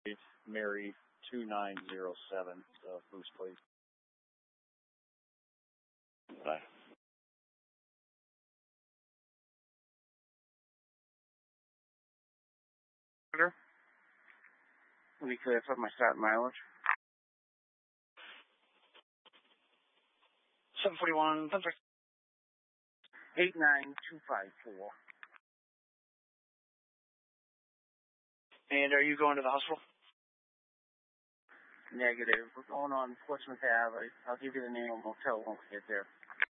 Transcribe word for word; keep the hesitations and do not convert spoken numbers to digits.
Mary two nine zero seven, uh, Bruce, please. Bye. Let me clear up my start mileage. seven forty-one, eight nine two five four. And are you going to the hospital? Negative. We're going on Portsmouth Ave. I'll give you the name of the motel once we get there.